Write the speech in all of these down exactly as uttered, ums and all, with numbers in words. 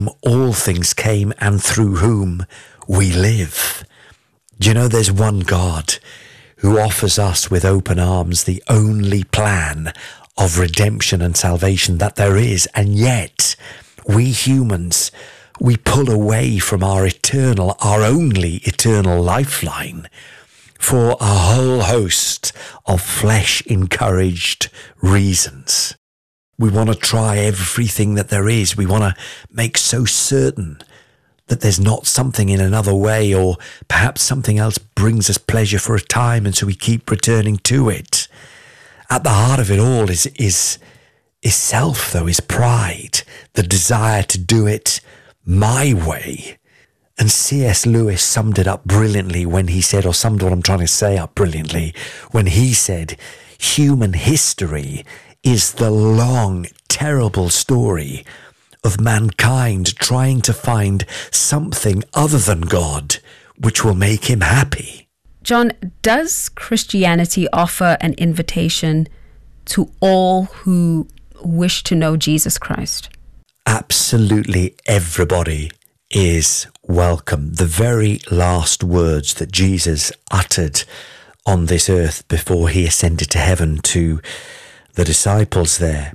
all things came and through whom we live. Do you know there's one God who offers us with open arms the only plan of redemption and salvation that there is, and yet we humans, we pull away from our eternal, our only eternal lifeline for a whole host of flesh-encouraged reasons. We want to try everything that there is. We want to make so certain that there's not something in another way, or perhaps something else brings us pleasure for a time, and so we keep returning to it. At the heart of it all is is is self, though, is pride, the desire to do it my way. And C S Lewis summed it up brilliantly when he said, or summed what I'm trying to say up brilliantly, when he said, human history is the long, terrible story of mankind trying to find something other than God which will make him happy. John, does Christianity offer an invitation to all who wish to know Jesus Christ? Absolutely everybody is welcome. The very last words that Jesus uttered on this earth before he ascended to heaven to the disciples there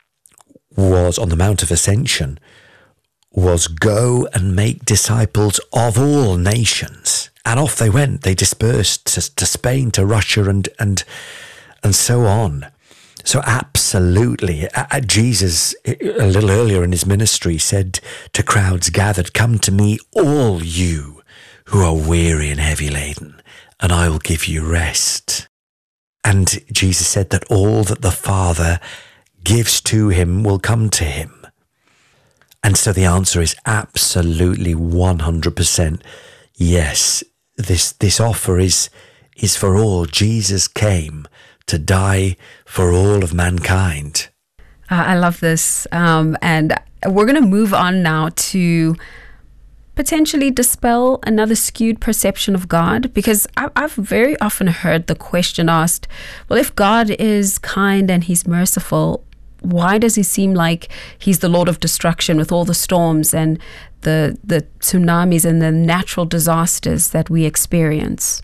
was on the Mount of Ascension, was go and make disciples of all nations. And off they went. They dispersed to, to Spain, to Russia, and and and so on. So absolutely, uh, Jesus, a little earlier in his ministry, said to crowds gathered, "Come to me, all you who are weary and heavy laden, and I will give you rest." And Jesus said that all that the Father gives to him will come to him. And so the answer is absolutely one hundred percent yes. This this offer is is for all. Jesus came to die for all of mankind. Uh, I love this. Um, and we're going to move on now to potentially dispel another skewed perception of God, because I, I've very often heard the question asked, well, if God is kind and he's merciful, why does he seem like he's the Lord of destruction with all the storms and the the tsunamis and the natural disasters that we experience?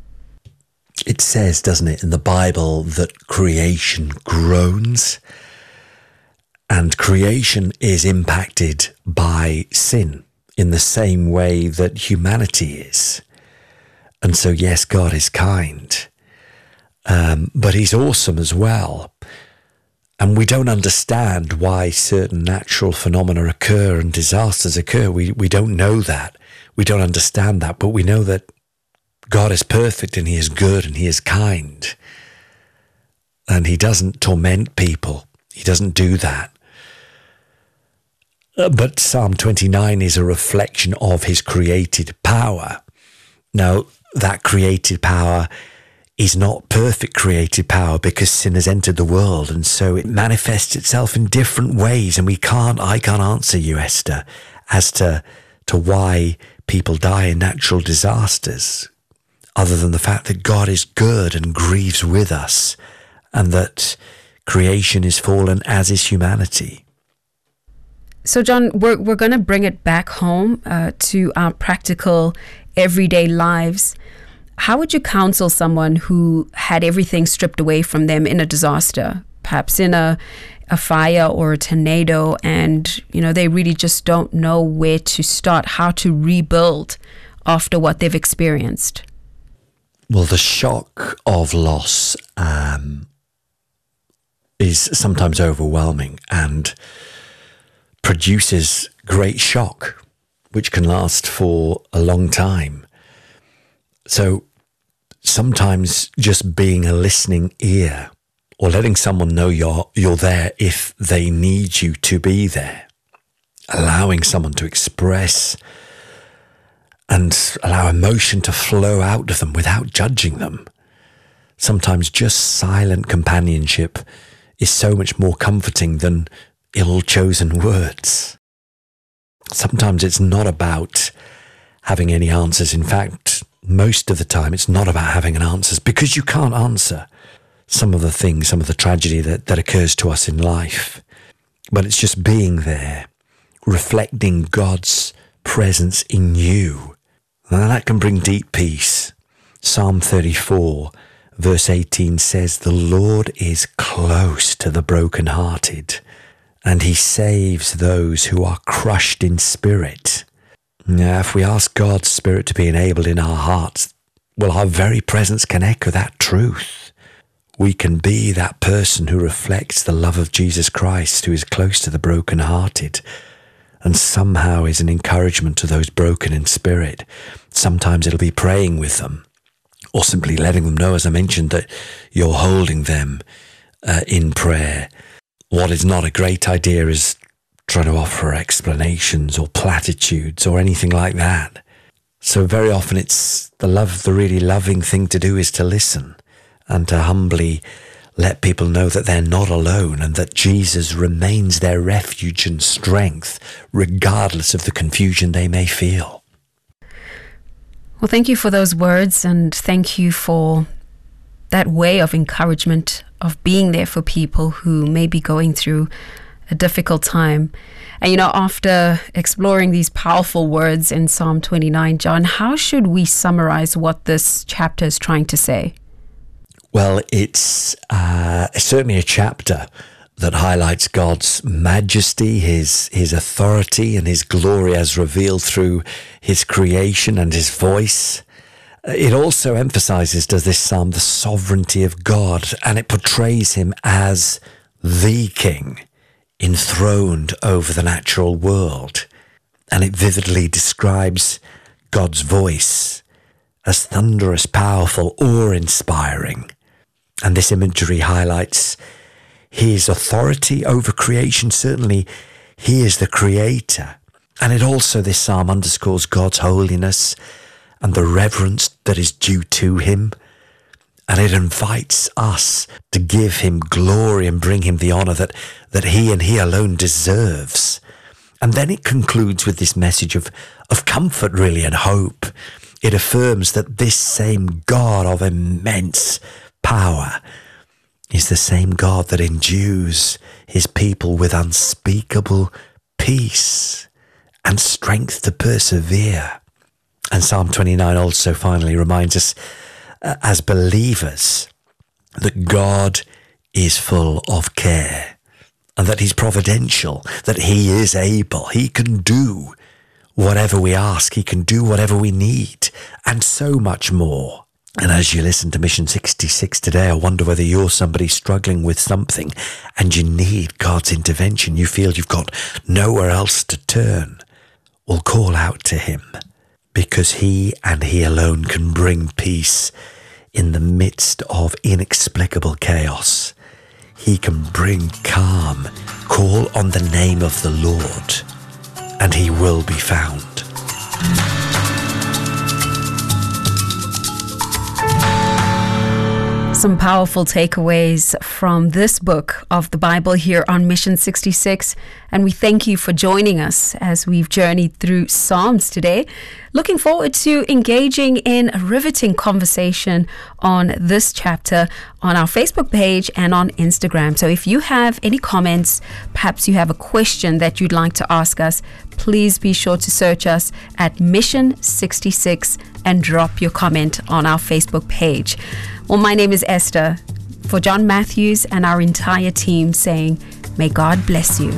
It says, doesn't it, in the Bible that creation groans, and creation is impacted by sin in the same way that humanity is. And so, yes, God is kind, um, but he's awesome as well. And we don't understand why certain natural phenomena occur and disasters occur. We we don't know that. We don't understand that, but we know that God is perfect and he is good and he is kind. And he doesn't torment people. He doesn't do that. Uh, but Psalm twenty-nine is a reflection of his created power. Now, that created power is not perfect created power, because sin has entered the world, and so it manifests itself in different ways, and we can't, I can't answer you, Esther, as to, to why people die in natural disasters, other than the fact that God is good and grieves with us, and that creation is fallen, as is humanity. So, John, we're we're going to bring it back home uh, to our practical, everyday lives. How would you counsel someone who had everything stripped away from them in a disaster, perhaps in a a fire or a tornado, and you know they really just don't know where to start, how to rebuild after what they've experienced? Well, the shock of loss um, is sometimes overwhelming and produces great shock, which can last for a long time. So sometimes just being a listening ear, or letting someone know you're you're there if they need you to be there, allowing someone to express and allow emotion to flow out of them without judging them. Sometimes just silent companionship is so much more comforting than ill-chosen words. Sometimes it's not about having any answers. In fact, most of the time it's not about having an answers, because you can't answer some of the things, some of the tragedy that, that occurs to us in life. But it's just being there reflecting God's presence in you. Now that can bring deep peace. Psalm thirty-four, verse eighteen says, "The Lord is close to the brokenhearted, and he saves those who are crushed in spirit." Now, if we ask God's Spirit to be enabled in our hearts, well, our very presence can echo that truth. We can be that person who reflects the love of Jesus Christ, who is close to the brokenhearted, and somehow is an encouragement to those broken in spirit. Sometimes it'll be praying with them, or simply letting them know, as I mentioned, that you're holding them uh, in prayer. What is not a great idea is trying to offer explanations or platitudes or anything like that. So very often it's the love, the really loving thing to do is to listen and to humbly let people know that they're not alone and that Jesus remains their refuge and strength, regardless of the confusion they may feel. Well, thank you for those words, and thank you for that way of encouragement, of being there for people who may be going through a difficult time. And, you know, after exploring these powerful words in Psalm twenty-nine, John, how should we summarize what this chapter is trying to say? Well, it's uh, certainly a chapter that highlights God's majesty, his his authority, and his glory as revealed through his creation and his voice. It also emphasizes, does this psalm, the sovereignty of God, and it portrays him as the king, enthroned over the natural world. And it vividly describes God's voice as thunderous, powerful, awe-inspiring. And this imagery highlights his authority over creation. Certainly, he is the creator. And it also, this psalm underscores God's holiness and the reverence that is due to him. And it invites us to give him glory and bring him the honor that, that he and he alone deserves. And then it concludes with this message of, of comfort, really, and hope. It affirms that this same God of immense power is the same God that endues his people with unspeakable peace and strength to persevere. And Psalm twenty-nine also finally reminds us, uh, as believers, that God is full of care and that he's providential, that he is able, he can do whatever we ask, he can do whatever we need, and so much more. And as you listen to Mission sixty-six today, I wonder whether you're somebody struggling with something and you need God's intervention. You feel you've got nowhere else to turn. Well, call out to him, because he and he alone can bring peace in the midst of inexplicable chaos. He can bring calm. Call on the name of the Lord, and he will be found. Some powerful takeaways from this book of the Bible here on Mission sixty-six. And we thank you for joining us as we've journeyed through Psalms today. Looking forward to engaging in a riveting conversation on this chapter on our Facebook page and on Instagram. So if you have any comments, perhaps you have a question that you'd like to ask us, please be sure to search us at Mission sixty-six and drop your comment on our Facebook page. Well, my name is Esther. For John Matthews and our entire team, saying, may God bless you.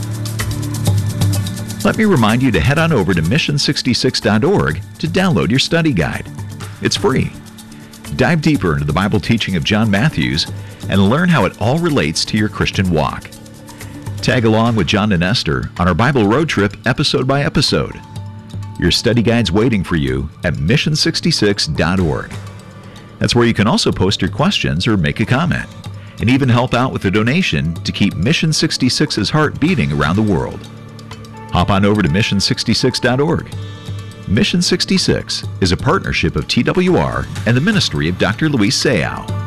Let me remind you to head on over to mission sixty-six dot org to download your study guide. It's free. Dive deeper into the Bible teaching of John Matthews and learn how it all relates to your Christian walk. Tag along with John and Esther on our Bible road trip episode by episode. Your study guide's waiting for you at mission sixty-six dot org. That's where you can also post your questions or make a comment, and even help out with a donation to keep Mission sixty-six's heart beating around the world. Hop on over to mission sixty-six dot org. Mission sixty-six is a partnership of T W R and the ministry of Doctor Luis Sayao.